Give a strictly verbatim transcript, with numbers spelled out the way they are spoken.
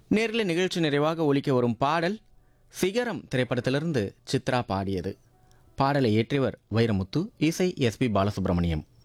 நேரில் நிகழ்ச்சி நிறைவாக ஒலிக்க வரும் பாடல் சிகரம் திரைப்படத்திலிருந்து சித்ரா பாடியது. பாடலை இயற்றியவர் வைரமுத்து, இசை எஸ் பி பாலசுப்ரமணியம்.